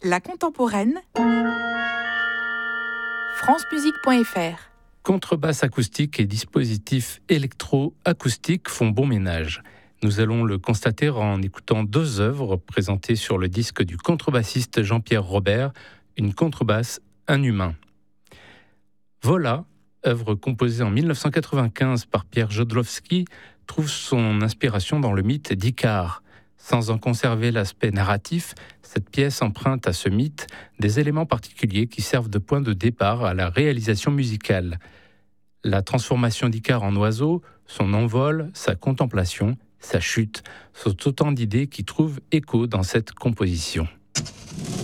La contemporaine, francemusique.fr. Contrebasse acoustique et dispositifs électro-acoustiques font bon ménage. Nous allons le constater en écoutant deux œuvres présentées sur le disque du contrebassiste Jean-Pierre Robert, Une contrebasse, un humain. Vola, œuvre composée en 1995 par Pierre Jodlowski, trouve son inspiration dans le mythe d'Icare. Sans en conserver l'aspect narratif, cette pièce emprunte à ce mythe des éléments particuliers qui servent de point de départ à la réalisation musicale. La transformation d'Icare en oiseau, son envol, sa contemplation, sa chute, sont autant d'idées qui trouvent écho dans cette composition.